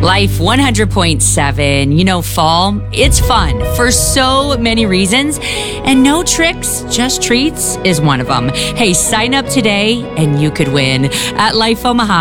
Life 100.7. You know, fall, it's fun for so many reasons, and no tricks, just treats is one of them. Hey, sign up today and you could win at Life Omaha.